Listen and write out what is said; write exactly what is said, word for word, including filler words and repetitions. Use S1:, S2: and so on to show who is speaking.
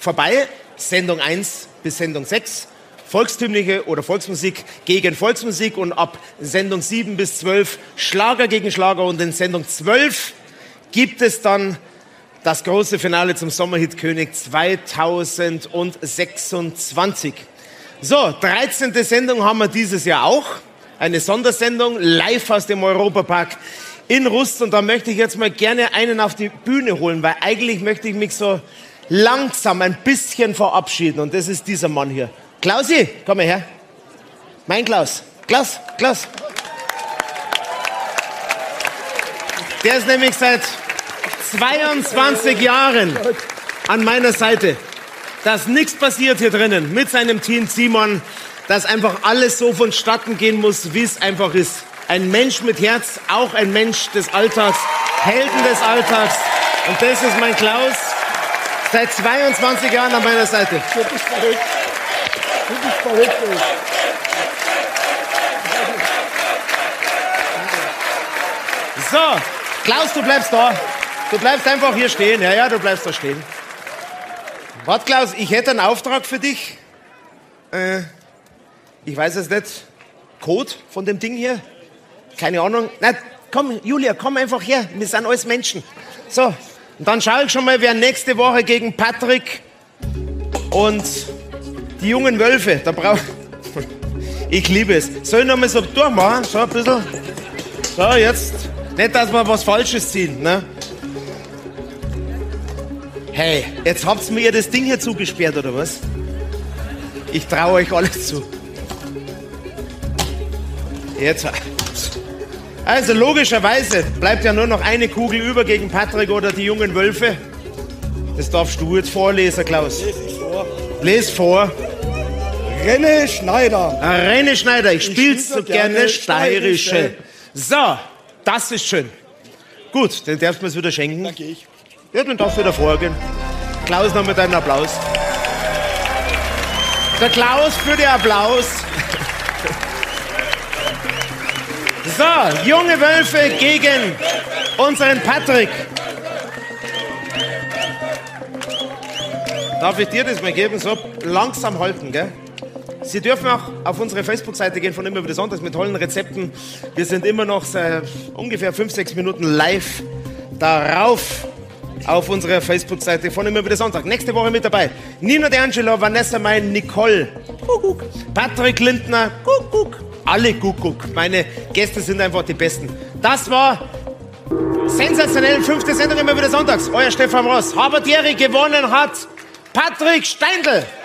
S1: vorbei. Sendung eins bis Sendung sechs. Volkstümliche oder Volksmusik gegen Volksmusik. Und ab Sendung sieben bis zwölf Schlager gegen Schlager. Und in Sendung zwölf gibt es dann das große Finale zum Sommerhit König zweitausendsechsundzwanzig. So, dreizehnte Sendung haben wir dieses Jahr auch. Eine Sondersendung live aus dem Europapark in Rust. Und da möchte ich jetzt mal gerne einen auf die Bühne holen, weil eigentlich möchte ich mich so langsam ein bisschen verabschieden. Und das ist dieser Mann hier. Klausi, komm mal her. Mein Klaus. Klaus, Klaus. Der ist nämlich seit zweiundzwanzig Jahren an meiner Seite. Dass nichts passiert hier drinnen mit seinem Team Simon, dass einfach alles so vonstatten gehen muss, wie es einfach ist. Ein Mensch mit Herz, auch ein Mensch des Alltags, Helden des Alltags. Und das ist mein Klaus, seit zweiundzwanzig Jahren an meiner Seite.
S2: Du bist verrückt. Du bist verrückt.
S1: So, Klaus, du bleibst da. Du bleibst einfach hier stehen. Ja, ja, du bleibst da stehen. Warte, Klaus, ich hätte einen Auftrag für dich. Äh, ich weiß es nicht. Code von dem Ding hier? Keine Ahnung. Na, komm, Julia, komm einfach her. Wir sind alles Menschen. So, und dann schaue ich schon mal, wer nächste Woche gegen Patrick und die jungen Wölfe. Da brauch ich liebe es. Soll ich noch mal so durchmachen? So ein bisschen. So, jetzt. Nicht, dass wir was Falsches ziehen, ne? Hey, jetzt habt ihr mir das Ding hier zugesperrt, oder was? Ich traue euch alles zu. Jetzt. Also logischerweise bleibt ja nur noch eine Kugel über gegen Patrick oder die jungen Wölfe. Das darfst du jetzt vorlesen, Klaus.
S2: Lies ich vor.
S1: Les vor.
S2: René Schneider.
S1: René Schneider, ich, ich spiele so gerne, gerne
S2: Steirische.
S1: Steirische. So, das ist schön. Gut, dann darfst du mir es wieder schenken.
S2: Danke ich.
S1: Ja, dann darfst du wieder vorgehen. Klaus, noch mit deinem Applaus. Der Klaus für den Applaus. So, junge Wölfe gegen unseren Patrick. Darf ich dir das mal geben? So, langsam halten, gell? Sie dürfen auch auf unsere Facebook-Seite gehen von Immer wieder Sonntags mit tollen Rezepten. Wir sind immer noch seit ungefähr fünf, sechs Minuten live darauf. Auf unserer Facebook-Seite von Immer wieder Sonntag. Nächste Woche mit dabei. Nino D'Angelo, Vanessa Mein, Nicole, Kuckuck, Patrick Lindner, Kuckuck, alle Kuckuck. Meine Gäste sind einfach die Besten. Das war sensationell. Fünfte Sendung Immer wieder Sonntags. Euer Stefan Ross. Habertieri gewonnen hat Patrick Steindl.